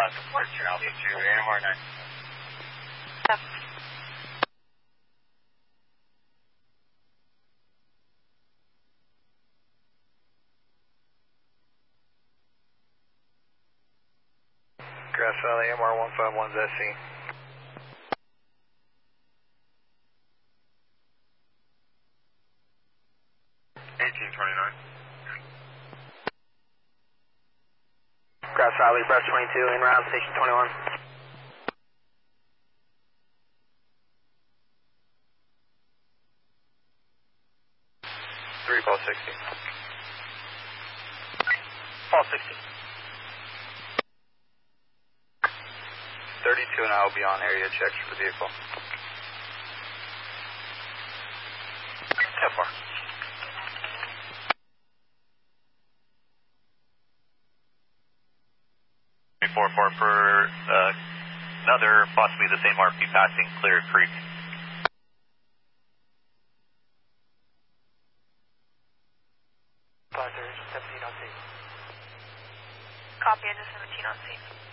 Support, Charlie 2, AMR 9. Yep. Grass Valley, AMR 151's SC. 1829. Grass Valley, Breast 22, in round, station 21. Call 60. Call 60. 32 and I will be on area checks for the vehicle. 10-4. For another, possibly the same RP passing Clear Creek. Roger, 17 on scene. Copy, engine 17 on scene.